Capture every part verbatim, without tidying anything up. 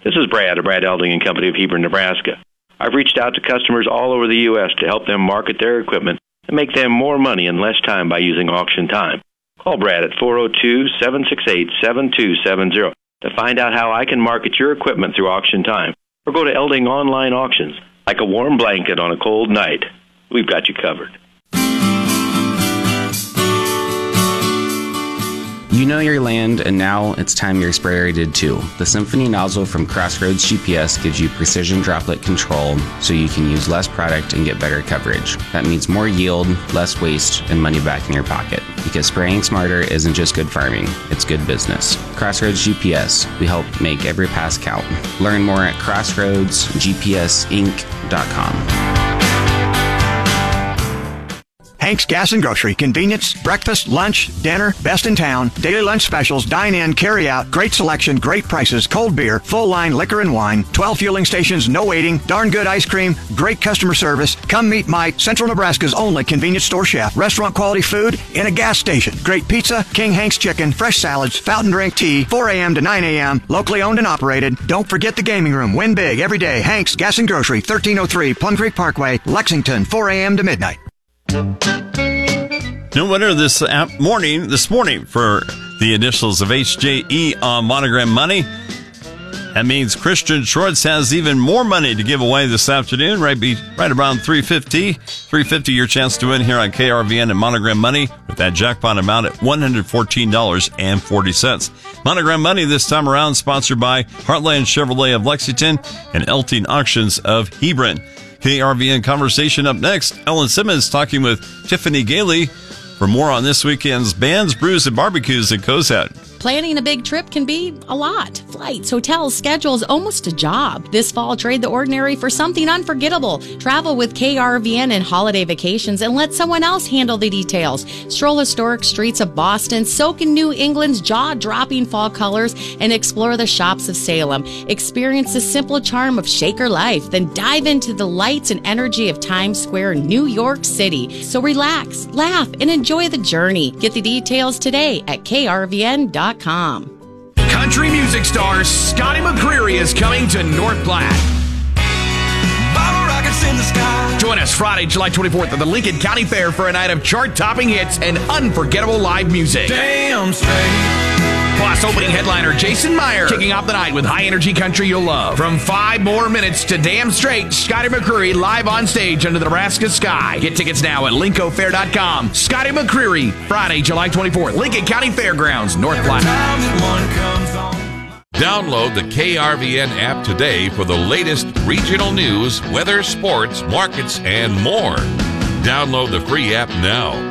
This is Brad of Brad Elding and Company of Hebron, Nebraska. I've reached out to customers all over the U S to help them market their equipment and make them more money in less time by using Auction Time. Call Brad at four oh two, seven six eight, seven two seven zero to find out how I can market your equipment through Auction Time. Or go to Elding Online Auctions. Like a warm blanket on a cold night, we've got you covered. You know your land, and now it's time your sprayer did too. The Symphony nozzle from Crossroads G P S gives you precision droplet control so you can use less product and get better coverage. That means more yield, less waste, and money back in your pocket. Because spraying smarter isn't just good farming, it's good business. Crossroads G P S, we help make every pass count. Learn more at crossroads g p s inc dot com. Hank's Gas and Grocery. Convenience, breakfast, lunch, dinner, best in town, daily lunch specials, dine-in, carry-out, great selection, great prices, cold beer, full-line liquor and wine, twelve fueling stations, no waiting, darn good ice cream, great customer service. Come meet Mike, Central Nebraska's only convenience store chef. Restaurant-quality food in a gas station. Great pizza, King Hank's chicken, fresh salads, fountain drink tea, four a.m. to nine a.m., locally owned and operated. Don't forget the gaming room. Win big every day. Hank's Gas and Grocery, thirteen oh three Plum Creek Parkway, Lexington, four a.m. to midnight. No winner this morning, this morning for the initials of H J E on Monogram Money. That means Christian Schwartz has even more money to give away this afternoon, right be right around three fifty. three fifty, your chance to win here on K R V N and Monogram Money with that jackpot amount at one hundred fourteen dollars and forty cents. Monogram Money this time around sponsored by Heartland Chevrolet of Lexington and Elting Auctions of Hebron. K R V N Conversation up next. Ellen Simmons talking with Tiffany Gailey for more on this weekend's Bands, Brews, and Barbecues at Cozad. Planning a big trip can be a lot. Flights, hotels, schedules, almost a job. This fall, trade the ordinary for something unforgettable. Travel with K R V N and holiday vacations and let someone else handle the details. Stroll historic streets of Boston, soak in New England's jaw-dropping fall colors, and explore the shops of Salem. Experience the simple charm of Shaker life, then dive into the lights and energy of Times Square, New York City. So relax, laugh, and enjoy the journey. Get the details today at K R V N dot com. Country music star Scotty McCreery is coming to North Platte. In the sky. Join us Friday, July twenty-fourth at the Lincoln County Fair for a night of chart-topping hits and unforgettable live music. Damn straight. Plus, opening headliner Jason Meyer kicking off the night with high-energy country you'll love. From five more minutes to Damn Straight, Scotty McCreery live on stage under the Nebraska sky. Get tickets now at linco fair dot com. Scotty McCreery, Friday, July twenty-fourth, Lincoln County Fairgrounds, North Platte. Download the K R V N app today for the latest regional news, weather, sports, markets, and more. Download the free app now.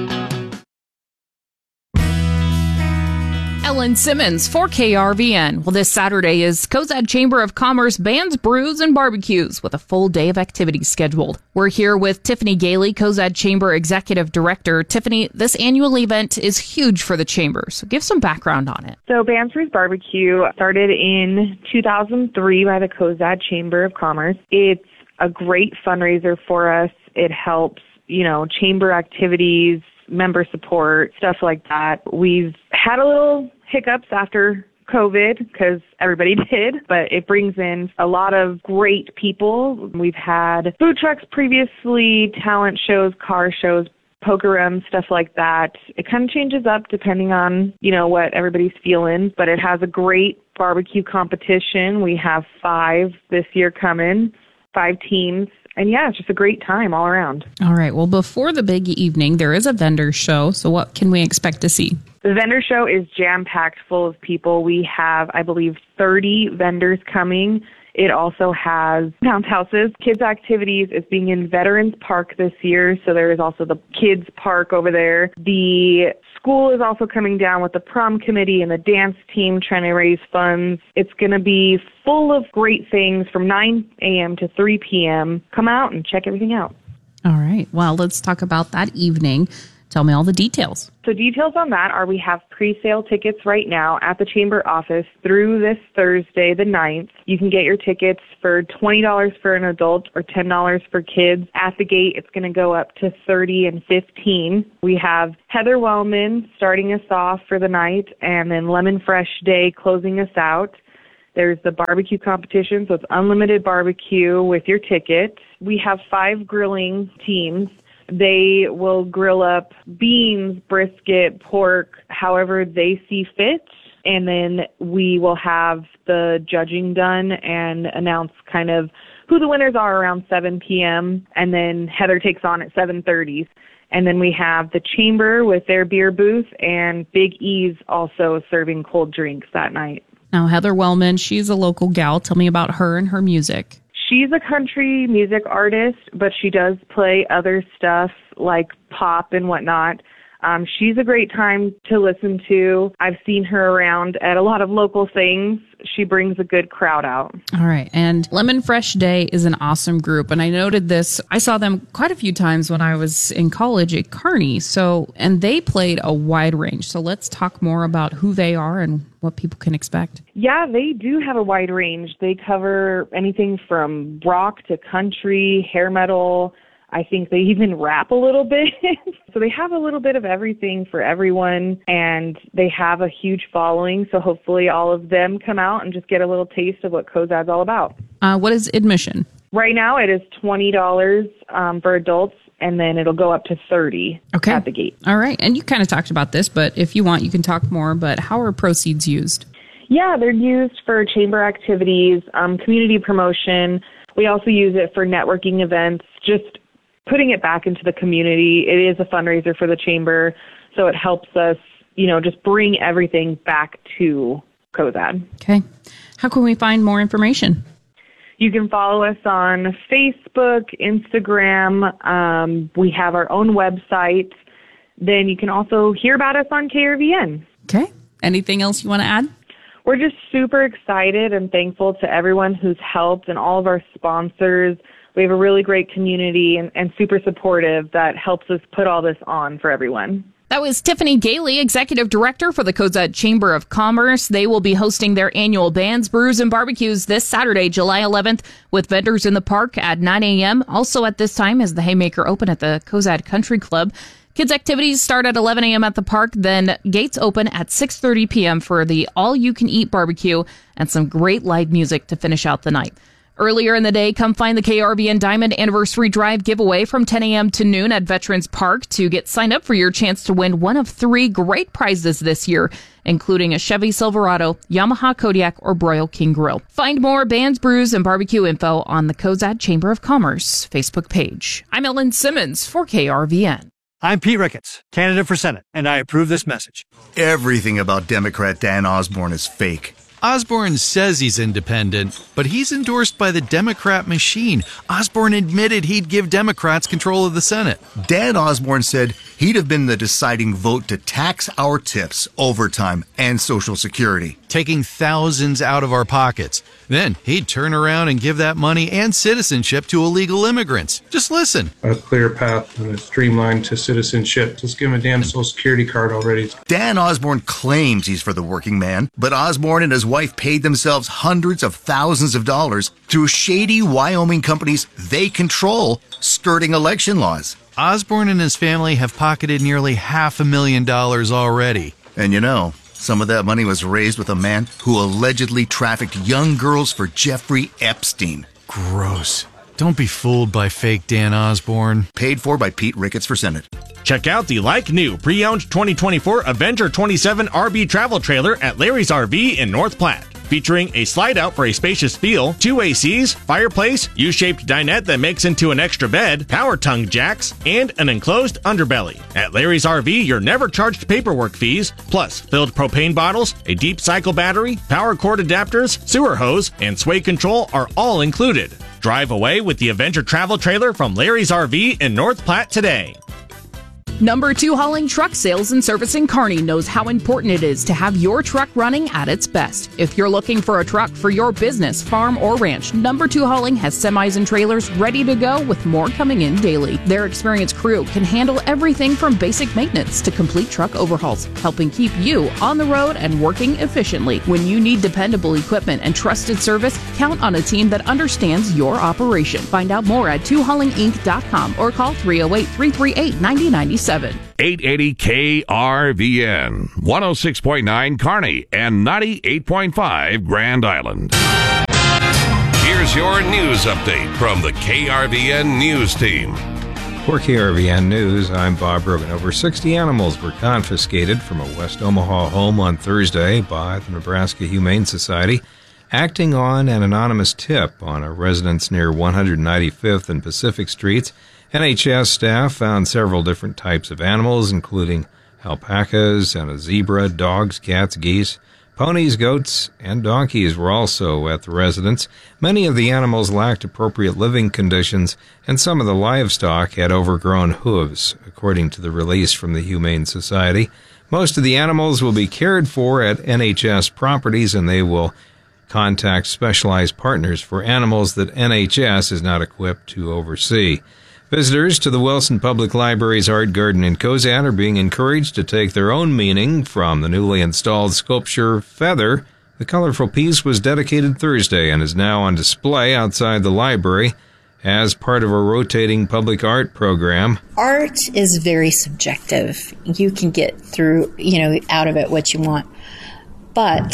Ellen Simmons for K R V N. Well, this Saturday is Cozad Chamber of Commerce Bands, Brews, and Barbecues with a full day of activities scheduled. We're here with Tiffany Gailey, Cozad Chamber Executive Director. Tiffany, this annual event is huge for the Chamber, so give some background on it. So Bands, Brews, Barbecue started in two thousand three by the Cozad Chamber of Commerce. It's a great fundraiser for us. It helps, you know, chamber activities, member support, stuff like that. We've had a little hiccups after COVID because everybody did, but it brings in a lot of great people. We've had food trucks previously, talent shows, car shows, poker rooms, stuff like that. It kind of changes up depending on, you know, what everybody's feeling, but it has a great barbecue competition. We have five this year coming, five teams. And yeah, it's just a great time all around. All right. Well, before the big evening, there is a vendor show. So what can we expect to see? The vendor show is jam-packed full of people. We have, I believe, thirty vendors coming. It also has bounce houses. Kids activities is being in Veterans Park this year. So there is also the kids park over there. The school is also coming down with the prom committee and the dance team trying to raise funds. It's going to be full of great things from nine a.m. to three p.m. Come out and check everything out. All right. Well, let's talk about that evening. Tell me all the details. So details on that are we have pre-sale tickets right now at the Chamber office through this Thursday, the ninth. You can get your tickets for twenty dollars for an adult or ten dollars for kids. At the gate, it's going to go up to thirty dollars and fifteen dollars. We have Heather Wellman starting us off for the night, and then Lemon Fresh Day closing us out. There's the barbecue competition, so it's unlimited barbecue with your ticket. We have five grilling teams. They will grill up beans, brisket, pork, however they see fit. And then we will have the judging done and announce kind of who the winners are around seven p.m. And then Heather takes on at seven thirty. And then we have the chamber with their beer booth and Big E's also serving cold drinks that night. Now, Heather Wellman, she's a local gal. Tell me about her and her music. She's a country music artist, but she does play other stuff like pop and whatnot. Um, she's a great time to listen to. I've seen her around at a lot of local things. She brings a good crowd out. All right. And Lemon Fresh Day is an awesome group. And I noted this. I saw them quite a few times when I was in college at Kearney. So, and they played a wide range. So let's talk more about who they are and what people can expect. Yeah, they do have a wide range. They cover anything from rock to country, hair metal. I think they even rap a little bit. So they have a little bit of everything for everyone, and they have a huge following. So hopefully all of them come out and just get a little taste of what Cozad's all about. Uh, what is admission? Right now it is twenty dollars um, for adults, and then it'll go up to thirty dollars okay. at the gate. All right. And you kind of talked about this, but if you want, you can talk more. But how are proceeds used? Yeah, they're used for chamber activities, um, community promotion. We also use it for networking events, just putting it back into the community. It is a fundraiser for the chamber, so it helps us, you know, just bring everything back to Cozad. Okay. How can we find more information? You can follow us on Facebook, Instagram. Um, we have our own website. Then you can also hear about us on K R V N. Okay. Anything else you want to add? We're just super excited and thankful to everyone who's helped and all of our sponsors. We have a really great community and, and super supportive that helps us put all this on for everyone. That was Tiffany Gailey, Executive Director for the Cozad Chamber of Commerce. They will be hosting their annual Bands, Brews, and Barbecues this Saturday, July eleventh, with vendors in the park at nine a.m. Also at this time is the Haymaker Open at the Cozad Country Club. Kids' activities start at eleven a.m. at the park, then gates open at six thirty p.m. for the all-you-can-eat barbecue and some great live music to finish out the night. Earlier in the day, come find the K R V N Diamond Anniversary Drive giveaway from ten a.m. to noon at Veterans Park to get signed up for your chance to win one of three great prizes this year, including a Chevy Silverado, Yamaha Kodiak, or Broil King Grill. Find more Bands, Brews, and Barbecue info on the Cozad Chamber of Commerce Facebook page. I'm Ellen Simmons for K R V N. I'm Pete Ricketts, candidate for Senate, and I approve this message. Everything about Democrat Dan Osborne is fake. Osborne says he's independent, but he's endorsed by the Democrat machine. Osborne admitted he'd give Democrats control of the Senate. Dan Osborne said he'd have been the deciding vote to tax our tips, overtime, and Social Security, taking thousands out of our pockets. Then he'd turn around and give that money and citizenship to illegal immigrants. Just listen. A clear path and a streamline to citizenship. Just give him a damn Social Security card already. Dan Osborne claims he's for the working man, but Osborne and his wife paid themselves hundreds of thousands of dollars through shady Wyoming companies they control, skirting election laws. Osborne and his family have pocketed nearly half a million dollars already. And you know, some of that money was raised with a man who allegedly trafficked young girls for Jeffrey Epstein. Gross. Don't be fooled by fake Dan Osborne. Paid for by Pete Ricketts for Senate. Check out the like-new pre-owned twenty twenty-four Avenger twenty-seven R V travel trailer at Larry's R V in North Platte. Featuring a slide-out for a spacious feel, two A Cs, fireplace, U-shaped dinette that makes into an extra bed, power tongue jacks, and an enclosed underbelly. At Larry's R V, you're never charged paperwork fees, plus filled propane bottles, a deep cycle battery, power cord adapters, sewer hose, and sway control are all included. Drive away with the Avenger travel trailer from Larry's R V in North Platte today. Number two Hauling Truck Sales and Service in Kearney knows how important it is to have your truck running at its best. If you're looking for a truck for your business, farm, or ranch, Number two Hauling has semis and trailers ready to go with more coming in daily. Their experienced crew can handle everything from basic maintenance to complete truck overhauls, helping keep you on the road and working efficiently. When you need dependable equipment and trusted service, count on a team that understands your operation. Find out more at two hauling inc dot com or call three oh eight, three three eight, nine oh nine six. seven. eight eighty K R V N, one oh six point nine Kearney, and ninety-eight point five Grand Island. Here's your news update from the K R V N News Team. For K R V N News, I'm Bob Brogan. Over sixty animals were confiscated from a West Omaha home on Thursday by the Nebraska Humane Society, acting on an anonymous tip on a residence near one hundred ninety-fifth and Pacific Streets. N H S staff found several different types of animals, including alpacas and a zebra, dogs, cats, geese. Ponies, goats, and donkeys were also at the residence. Many of the animals lacked appropriate living conditions, and some of the livestock had overgrown hooves, according to the release from the Humane Society. Most of the animals will be cared for at N H S properties, and they will contact specialized partners for animals that N H S is not equipped to oversee. Visitors to the Wilson Public Library's Art Garden in Cozad are being encouraged to take their own meaning from the newly installed sculpture Feather. The colorful piece was dedicated Thursday and is now on display outside the library as part of a rotating public art program. Art is very subjective. You can get through, you know, out of it what you want. But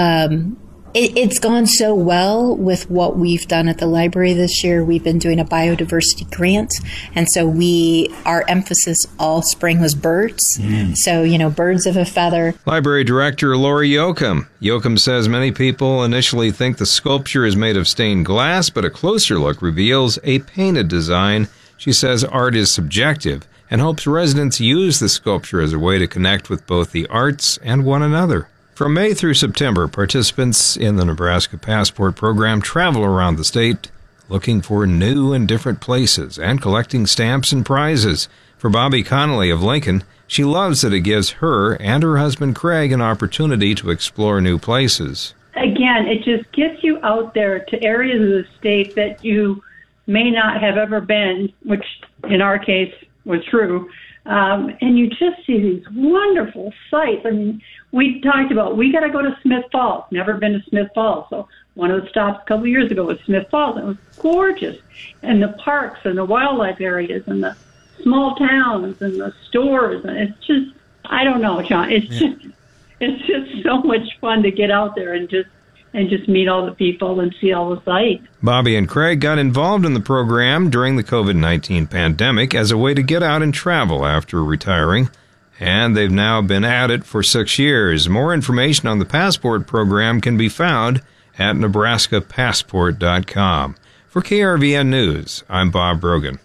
um It, it's gone so well with what we've done at the library this year. We've been doing a biodiversity grant, and so we our emphasis all spring was birds. Mm. So, you know, birds of a feather. Library Director Lori Yoakum. Yoakum says many people initially think the sculpture is made of stained glass, but a closer look reveals a painted design. She says art is subjective and hopes residents use the sculpture as a way to connect with both the arts and one another. From May through September, participants in the Nebraska Passport program travel around the state looking for new and different places and collecting stamps and prizes. For Bobby Connolly of Lincoln, she loves that it gives her and her husband Craig an opportunity to explore new places. Again, it just gets you out there to areas of the state that you may not have ever been, which in our case was true. Um, and you just see these wonderful sights. I mean, we talked about, we got to go to Smith Falls. Never been to Smith Falls. So one of the stops a couple of years ago was Smith Falls. It was gorgeous. And the parks and the wildlife areas and the small towns and the stores. And it's just, I don't know, John. It's yeah. just, it's just so much fun to get out there and just, and just meet all the people and see all the sights. Bobby and Craig got involved in the program during the covid nineteen pandemic as a way to get out and travel after retiring, and they've now been at it for six years. More information on the Passport program can be found at nebraska passport dot com. For K R V N News, I'm Bob Brogan.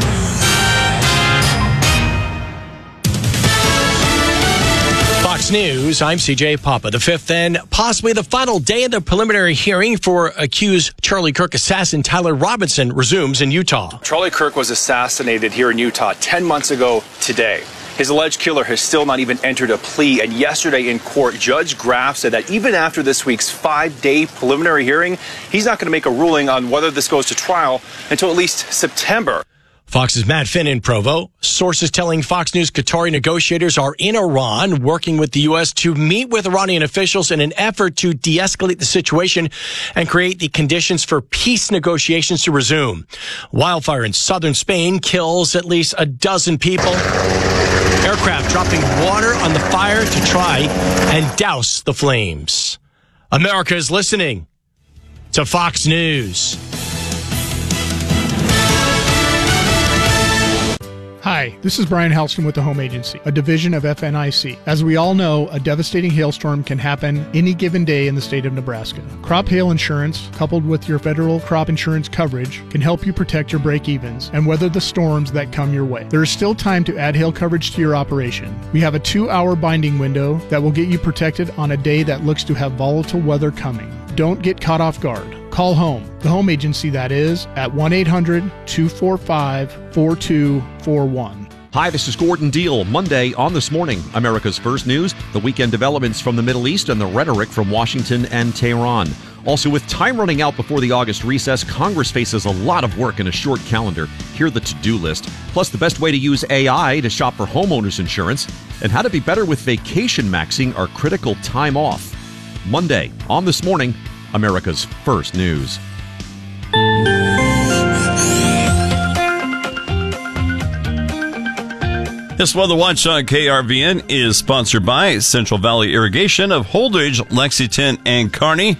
Fox News, I'm C J Papa. The fifth and possibly the final day of the preliminary hearing for accused Charlie Kirk assassin Tyler Robinson resumes in Utah. Charlie Kirk was assassinated here in Utah ten months ago today. His alleged killer has still not even entered a plea, and yesterday in court, Judge Graff said that even after this week's five-day preliminary hearing, he's not going to make a ruling on whether this goes to trial until at least September. Fox's Matt Finn in Provo. Sources telling Fox News Qatari negotiators are in Iran working with the U S to meet with Iranian officials in an effort to de-escalate the situation and create the conditions for peace negotiations to resume. Wildfire in southern Spain kills at least a dozen people. Aircraft dropping water on the fire to try and douse the flames. America is listening to Fox News. Hi, this is Brian Halstrom with the Home Agency, a division of F N I C. As we all know, a devastating hailstorm can happen any given day in the state of Nebraska. Crop hail insurance, coupled with your federal crop insurance coverage, can help you protect your break-evens and weather the storms that come your way. There is still time to add hail coverage to your operation. We have a two-hour binding window that will get you protected on a day that looks to have volatile weather coming. Don't get caught off guard. Call home, the home agency that is, at one eight hundred two four five four two four one. Hi, this is Gordon Deal. Monday on This Morning, America's First News, the weekend developments from the Middle East and the rhetoric from Washington and Tehran. Also, with time running out before the August recess, Congress faces a lot of work in a short calendar. Here the to-do list. Plus, the best way to use A I to shop for homeowners insurance and how to be better with vacation maxing our critical time off. Monday on This Morning, America's First News. This Weather Watch on K R V N is sponsored by Central Valley Irrigation of Holdridge, Lexington, and Kearney.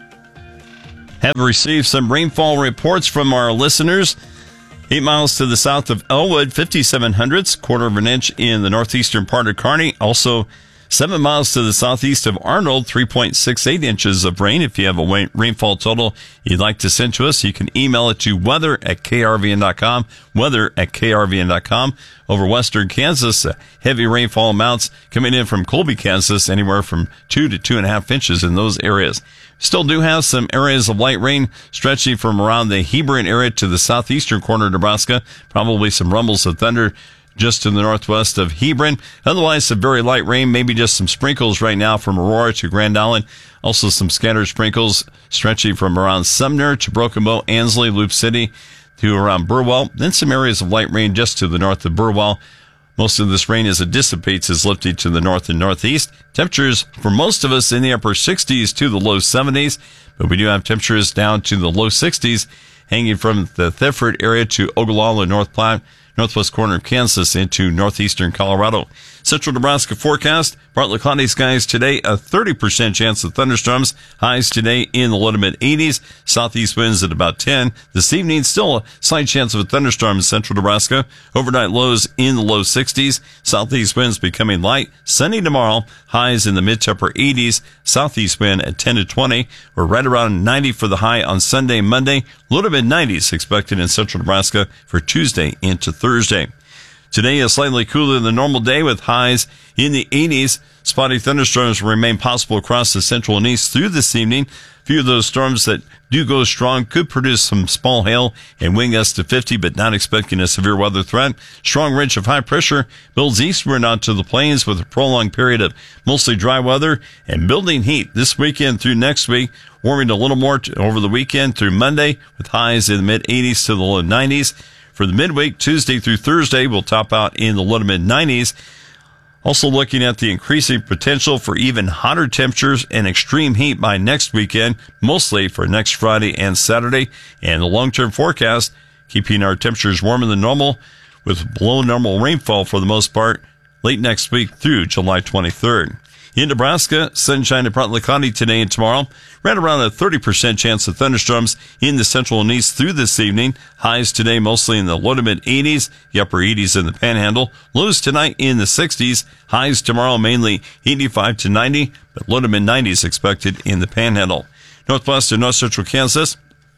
Have received some rainfall reports from our listeners. Eight miles to the south of Elwood, fifty-seven hundredths, quarter of an inch in the northeastern part of Kearney. Also, seven miles to the southeast of Arnold, three point six eight inches of rain. If you have a rainfall total you'd like to send to us, you can email it to weather at k r v n dot com, weather at k r v n dot com. Over western Kansas, uh, heavy rainfall amounts coming in from Colby, Kansas, anywhere from two to two and a half inches in those areas. Still do have some areas of light rain stretching from around the Hebron area to the southeastern corner of Nebraska. Probably some rumbles of thunder just to the northwest of Hebron. Otherwise, some very light rain, maybe just some sprinkles right now from Aurora to Grand Island. Also some scattered sprinkles stretching from around Sumner to Broken Bow, Ansley, Loop City to around Burwell. Then some areas of light rain just to the north of Burwell. Most of this rain, as it dissipates, is lifting to the north and northeast. Temperatures for most of us in the upper sixties to the low seventies, but we do have temperatures down to the low sixties, hanging from the Thetford area to Ogallala, North Platte, northwest corner of Kansas into northeastern Colorado. Central Nebraska forecast, partly cloudy skies today, a thirty percent chance of thunderstorms. Highs today in the low to mid eighties. Southeast winds at about ten. This evening, still a slight chance of a thunderstorm in central Nebraska. Overnight lows in the low sixties. Southeast winds becoming light. Sunny tomorrow. Highs in the mid to upper eighties. Southeast wind at ten to twenty. We're right around ninety for the high on Sunday, Monday. Low to mid nineties expected in central Nebraska for Tuesday into Thursday. Today is slightly cooler than the normal day with highs in the eighties. Spotty thunderstorms will remain possible across the central and east through this evening. A few of those storms that do go strong could produce some small hail and wind gusts to fifty, but not expecting a severe weather threat. Strong ridge of high pressure builds eastward onto the plains with a prolonged period of mostly dry weather and building heat this weekend through next week, warming a little more over the weekend through Monday with highs in the mid eighties to the low nineties. For the midweek, Tuesday through Thursday, we'll top out in the low to mid nineties. Also looking at the increasing potential for even hotter temperatures and extreme heat by next weekend, mostly for next Friday and Saturday. And the long-term forecast, keeping our temperatures warmer than normal with below normal rainfall for the most part late next week through July twenty-third. In Nebraska, sunshine and partly cloudy today and tomorrow. Right around a thirty percent chance of thunderstorms in the central and east through this evening. Highs today mostly in the low to mid eighties, the upper eighties in the panhandle. Lows tonight in the sixties. Highs tomorrow mainly eighty-five to ninety, but low to mid nineties expected in the panhandle. Northwest and north central Kansas,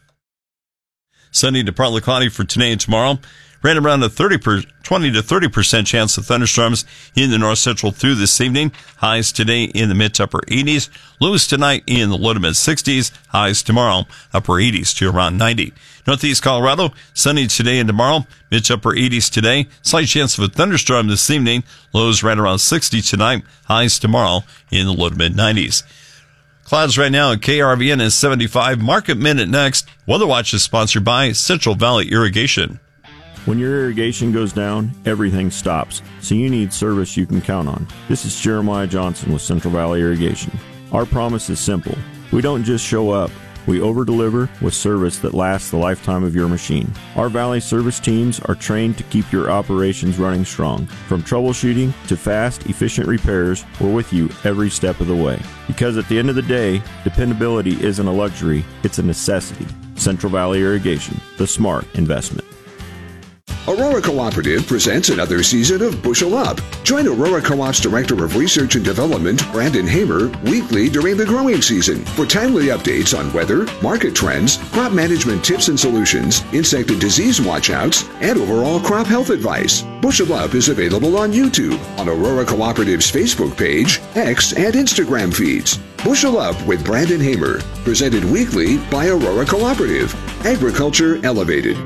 sunny to partly cloudy for today and tomorrow. Right around a thirty per, twenty to thirty percent chance of thunderstorms in the north central through this evening. Highs today in the mid to upper eighties. Lows tonight in the low to mid sixties. Highs tomorrow upper eighties to around ninety. Northeast Colorado, sunny today and tomorrow. Mid to upper eighties today. Slight chance of a thunderstorm this evening. Lows right around sixty tonight. Highs tomorrow in the low to mid nineties. Clouds right now at K R V N is seventy-five. Market Minute next. Weather Watch is sponsored by Central Valley Irrigation. When your irrigation goes down, everything stops, so you need service you can count on. This is Jeremiah Johnson with Central Valley Irrigation. Our promise is simple. We don't just show up. We over-deliver with service that lasts the lifetime of your machine. Our Valley service teams are trained to keep your operations running strong. From troubleshooting to fast, efficient repairs, we're with you every step of the way. Because at the end of the day, dependability isn't a luxury, it's a necessity. Central Valley Irrigation, the smart investment. Aurora Cooperative presents another season of Bushel Up. Join Aurora Co-op's Director of Research and Development, Brandon Hamer, weekly during the growing season for timely updates on weather, market trends, crop management tips and solutions, insect and disease watchouts, and overall crop health advice. Bushel Up is available on YouTube, on Aurora Cooperative's Facebook page, X, and Instagram feeds. Bushel Up with Brandon Hamer, presented weekly by Aurora Cooperative. Agriculture Elevated.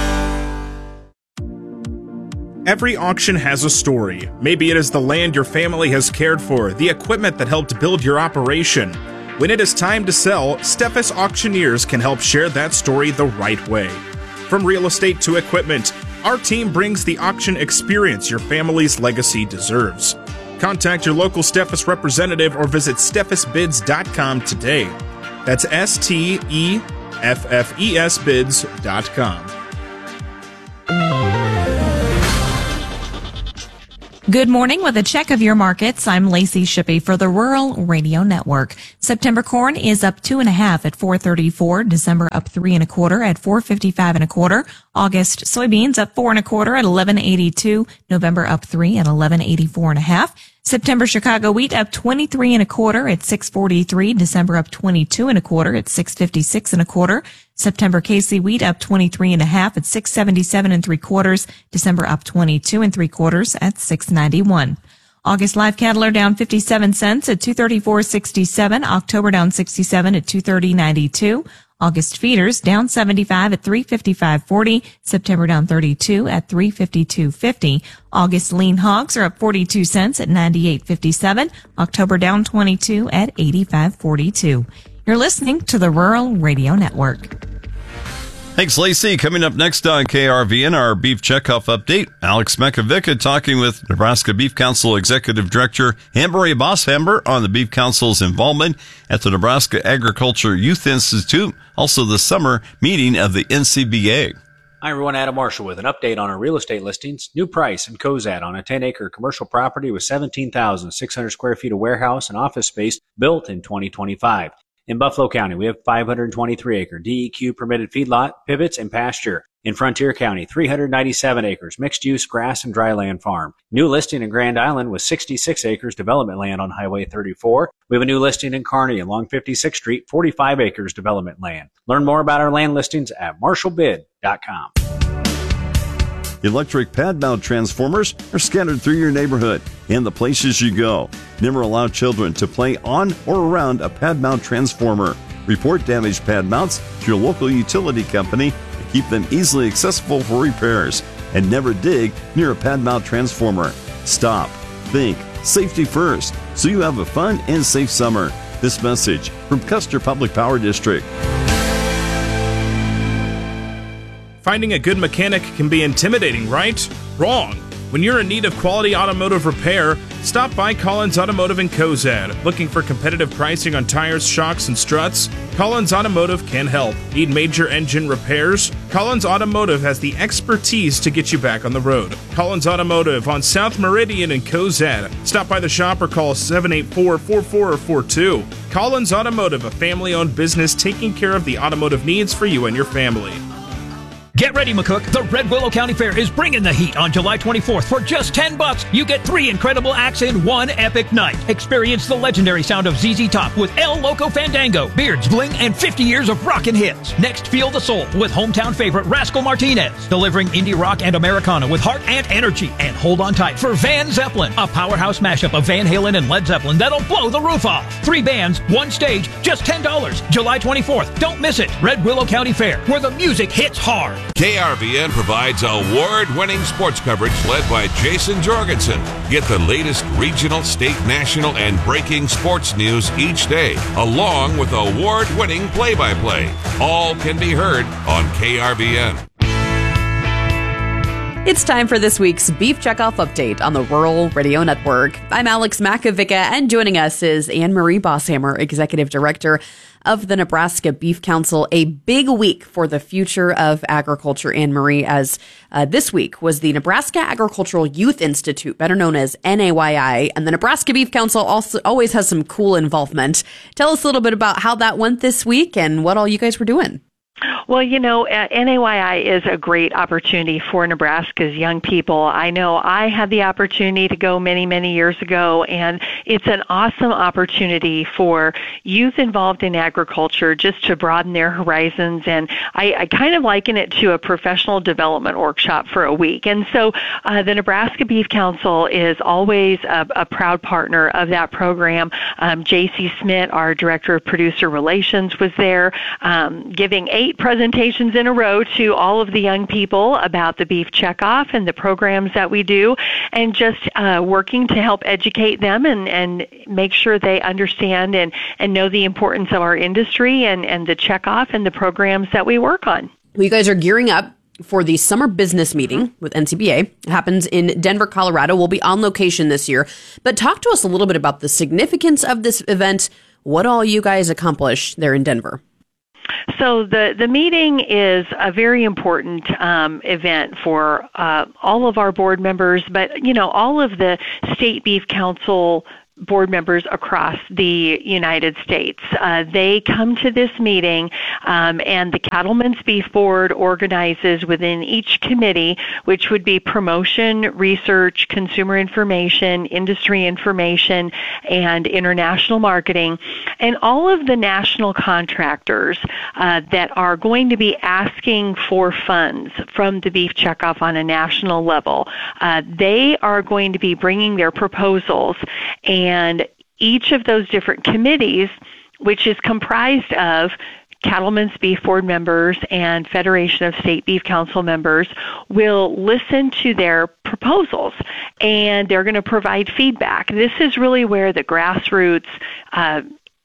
Every auction has a story. Maybe it is the land your family has cared for, the equipment that helped build your operation. When it is time to sell, Steffes Auctioneers can help share that story the right way. From real estate to equipment, our team brings the auction experience your family's legacy deserves. Contact your local Steffes representative or visit steffes bids dot com today. That's S T E F F E S bids dot com. Good morning with a check of your markets. I'm Lacey Shippey for the Rural Radio Network. September corn is up two and a half at four thirty-four. December up three and a quarter at four fifty-five and a quarter. August soybeans up four and a quarter at eleven eighty-two. November up three at eleven eighty-four and a half. September Chicago wheat up twenty-three and a quarter at six forty-three. December up twenty-two and a quarter at six fifty-six and a quarter. September K C wheat up twenty-three and a half at six seventy-seven and three quarters. December up twenty-two and three quarters at six ninety-one. August live cattle are down fifty-seven cents at two thirty-four sixty-seven. October down sixty-seven at two thirty ninety-two. August feeders down seventy-five at three fifty-five forty. September down thirty-two at three fifty-two fifty. August lean hogs are up forty-two cents at ninety-eight fifty-seven. October down twenty-two at eighty-five forty-two. You're listening to the Rural Radio Network. Thanks, Lacey. Coming up next on K R V N, our beef checkoff update. Alex Mekavica talking with Nebraska Beef Council Executive Director Anne-Marie Bosshammer on the Beef Council's involvement at the Nebraska Agriculture Youth Institute, also the summer meeting of the N C B A. Hi, everyone. Adam Marshall with an update on our real estate listings. New price in Cozad on a ten-acre commercial property with seventeen thousand six hundred square feet of warehouse and office space built in twenty twenty-five. In Buffalo County, we have five hundred twenty-three acre D E Q permitted feedlot, pivots, and pasture. In Frontier County, three hundred ninety-seven acres, mixed-use grass and dryland farm. New listing in Grand Island with sixty-six acres development land on Highway thirty-four. We have a new listing in Kearney along fifty-sixth Street, forty-five acres development land. Learn more about our land listings at marshall bid dot com. Electric pad mount transformers are scattered through your neighborhood and the places you go. Never allow children to play on or around a pad mount transformer. Report damaged pad mounts to your local utility company and keep them easily accessible for repairs. And never dig near a pad mount transformer. Stop, think, safety first, so you have a fun and safe summer. This message from Custer Public Power District. Finding a good mechanic can be intimidating, right? Wrong. When you're in need of quality automotive repair, stop by Collins Automotive in Cozad. Looking for competitive pricing on tires, shocks, and struts? Collins Automotive can help. Need major engine repairs? Collins Automotive has the expertise to get you back on the road. Collins Automotive on South Meridian in Cozad. Stop by the shop or call seven eight four, four four four two. Collins Automotive, a family-owned business taking care of the automotive needs for you and your family. Get ready, McCook. The Red Willow County Fair is bringing the heat on July twenty-fourth. For just ten bucks, you get three incredible acts in one epic night. Experience the legendary sound of Z Z Top with El Loco Fandango, Beards, Bling, and fifty years of rockin' hits. Next, feel the soul with hometown favorite Rascal Martinez, delivering indie rock and Americana with heart and energy. And hold on tight for Van Zeppelin, a powerhouse mashup of Van Halen and Led Zeppelin that'll blow the roof off. Three bands, one stage, just ten dollars. July twenty-fourth. Don't miss it. Red Willow County Fair, where the music hits hard. K R V N provides award-winning sports coverage led by Jason Jorgensen. Get the latest regional, state, national, and breaking sports news each day, along with award-winning play-by-play. All can be heard on K R V N. It's time for this week's Beef Checkoff Update on the Rural Radio Network. I'm Alex Makavica, and joining us is Anne-Marie Bosshammer, Executive Director of the Nebraska Beef Council. A big week for the future of agriculture, Anne-Marie, as uh, this week was the Nebraska Agricultural Youth Institute, better known as N A Y I, and the Nebraska Beef Council also always has some cool involvement. Tell us a little bit about how that went this week and what all you guys were doing. Well, you know, uh, N A Y I is a great opportunity for Nebraska's young people. I know I had the opportunity to go many, many years ago, and it's an awesome opportunity for youth involved in agriculture just to broaden their horizons. And I, I kind of liken it to a professional development workshop for a week. And so uh, the Nebraska Beef Council is always a, a proud partner of that program. Um, J C Smith, our Director of Producer Relations, was there um, giving eight presentations in a row to all of the young people about the beef checkoff and the programs that we do, and just uh, working to help educate them and, and make sure they understand and, and know the importance of our industry and, and the checkoff and the programs that we work on. Well, you guys are gearing up for the summer business meeting with N C B A. It happens in Denver, Colorado. We'll be on location this year. But talk to us a little bit about the significance of this event, what all you guys accomplish there in Denver. So the, the meeting is a very important um, event for uh, all of our board members, but, you know, all of the State Beef Council board members across the United States. Uh, they come to this meeting, um, and the Cattlemen's Beef Board organizes within each committee, which would be promotion, research, consumer information, industry information, and international marketing. And all of the national contractors uh, that are going to be asking for funds from the Beef Checkoff on a national level, uh, they are going to be bringing their proposals, and And each of those different committees, which is comprised of Cattlemen's Beef Board members and Federation of State Beef Council members, will listen to their proposals, and they're going to provide feedback. This is really where the grassroots uh,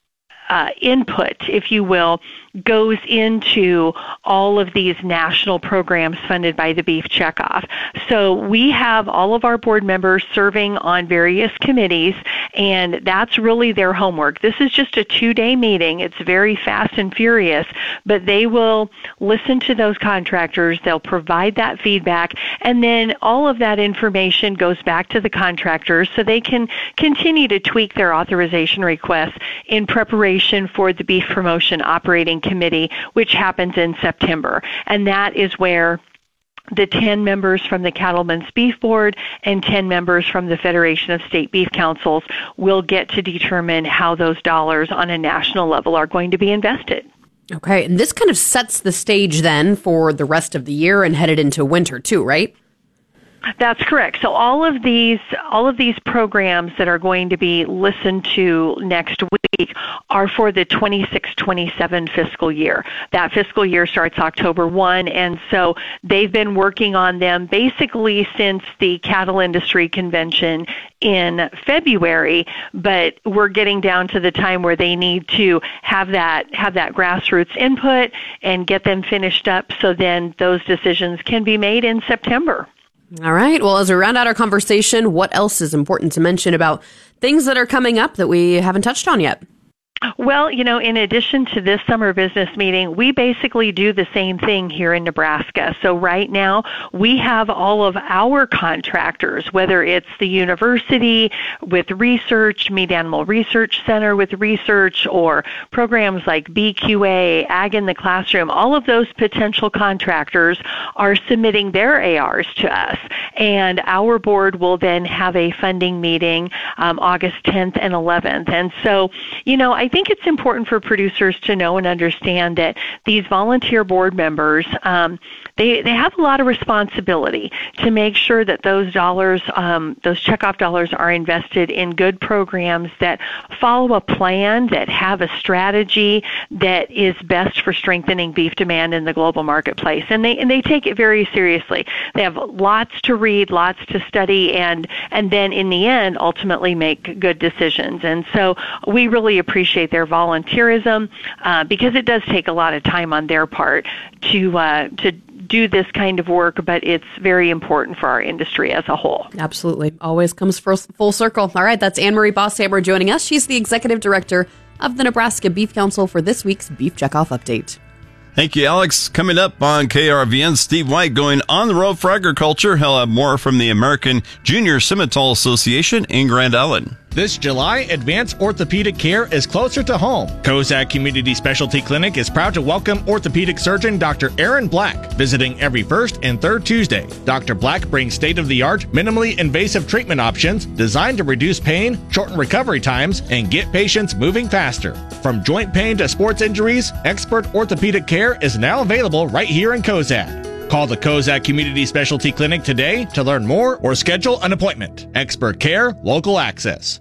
uh, input, if you will, goes into all of these national programs funded by the Beef Checkoff. So we have all of our board members serving on various committees, and that's really their homework. This is just a two-day meeting. It's very fast and furious, but they will listen to those contractors. They'll provide that feedback, and then all of that information goes back to the contractors so they can continue to tweak their authorization requests in preparation for the Beef Promotion Operating Committee, which happens in September. And that is where the ten members from the Cattlemen's Beef Board and ten members from the Federation of State Beef Councils will get to determine how those dollars on a national level are going to be invested. Okay, and this kind of sets the stage then for the rest of the year and headed into winter too, right? That's correct. So all of these all of these programs that are going to be listened to next week are for the twenty-six twenty-seven fiscal year. That fiscal year starts October first, and so they've been working on them basically since the Cattle Industry Convention in February, but we're getting down to the time where they need to have that have that grassroots input and get them finished up so then those decisions can be made in September. All right. Well, as we round out our conversation, what else is important to mention about things that are coming up that we haven't touched on yet? Well, you know, in addition to this summer business meeting, we basically do the same thing here in Nebraska. So right now, we have all of our contractors, whether it's the university with research, Meat Animal Research Center with research, or programs like B Q A, Ag in the Classroom, all of those potential contractors are submitting their A Rs to us. And our board will then have a funding meeting um, August tenth and eleventh. And so, you know, I think it's important for producers to know and understand that these volunteer board members, um, they, they have a lot of responsibility to make sure that those dollars, um, those checkoff dollars are invested in good programs that follow a plan, that have a strategy that is best for strengthening beef demand in the global marketplace. And they, and they take it very seriously. They have lots to read, lots to study, and, and then in the end, ultimately make good decisions. And so we really appreciate their volunteerism uh, because it does take a lot of time on their part to uh, to do this kind of work, but it's very important for our industry as a whole. Absolutely. Always comes full circle. All right, that's Anne Marie Bosshammer joining us. She's the executive director of the Nebraska Beef Council for this week's Beef Checkoff Update. Thank you, Alex. Coming up on K R V N, Steve White going on the road for agriculture. He'll have more from the American Junior Simmental Association in Grand Island. This July, advanced orthopedic care is closer to home. Kozak Community Specialty Clinic is proud to welcome orthopedic surgeon Doctor Aaron Black, visiting every first and third Tuesday. Doctor Black brings state-of-the-art, minimally invasive treatment options designed to reduce pain, shorten recovery times, and get patients moving faster. From joint pain to sports injuries, expert orthopedic care is now available right here in Kozak. Call the Kozak Community Specialty Clinic today to learn more or schedule an appointment. Expert care, local access.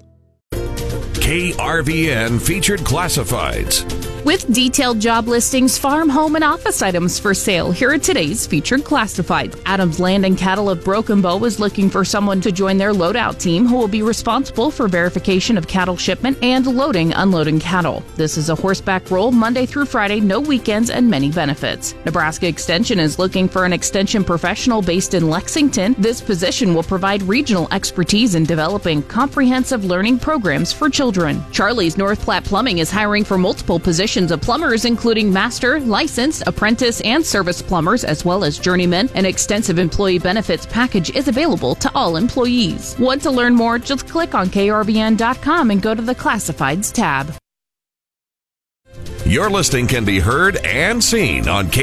K R V N Featured Classifieds. With detailed job listings, farm, home, and office items for sale, here are today's featured classifieds. Adams Land and Cattle of Broken Bow is looking for someone to join their loadout team who will be responsible for verification of cattle shipment and loading, unloading cattle. This is a horseback role Monday through Friday, no weekends, and many benefits. Nebraska Extension is looking for an extension professional based in Lexington. This position will provide regional expertise in developing comprehensive learning programs for children. Charlie's North Platte Plumbing is hiring for multiple positions positions of plumbers, including master, licensed, apprentice, and service plumbers, as well as journeymen. An extensive employee benefits package is available to all employees. Want to learn more? Just click on K R V N dot com and go to the Classifieds tab. Your listing can be heard and seen on K